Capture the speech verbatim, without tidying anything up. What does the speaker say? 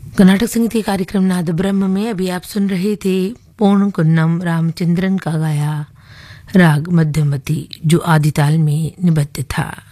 कर्नाटक संगीत के कार्यक्रम नाद ब्रह्म में अभी आप सुन रहे थे पूर्ण कुन्नम रामचंद्रन का गाया राग मध्यमती, जो आदिताल में निबद्ध था।